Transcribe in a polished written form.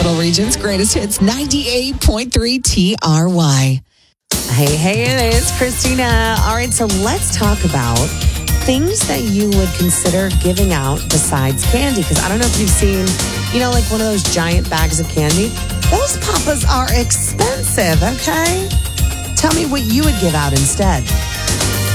Capital Region's greatest hits, 98.3 TRY. Hey, it's Christina. All right, so let's talk about things that you would consider giving out besides candy. Because I don't know if you've seen, like one of those giant bags of candy. Those papas are expensive, okay? Tell me what you would give out instead.